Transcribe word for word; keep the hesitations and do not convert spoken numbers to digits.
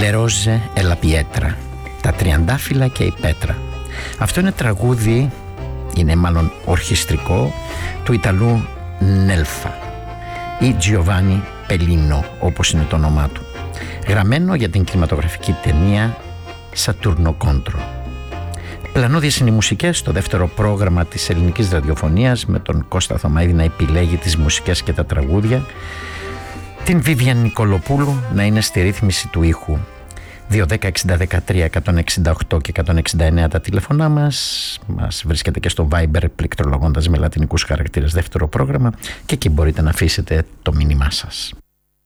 Le Rose e la Pietra, τα τριαντάφυλλα και η πέτρα. Αυτό είναι τραγούδι, είναι μάλλον ορχιστρικό, του Ιταλού Νέλφα ή Giovanni Pellino, όπως είναι το όνομά του, γραμμένο για την κινηματογραφική ταινία Saturno Contro. Πλανώδιες είναι οι μουσικές στο δεύτερο πρόγραμμα της ελληνικής ραδιοφωνίας, με τον Κώστα Θωμαίδη να επιλέγει τις μουσικές και τα τραγούδια, την Βίβιαν Νικολοπούλου να είναι στη ρύθμιση του ήχου. δύο δέκα εξήντα δεκατρία εκατόν εξήντα οκτώ και εκατόν εξήντα εννέα τα τηλεφωνά μας. Μας βρίσκεται και στο Viber πληκτρολογώντας με λατινικούς χαρακτήρες δεύτερο πρόγραμμα, και εκεί μπορείτε να αφήσετε το μήνυμά σας.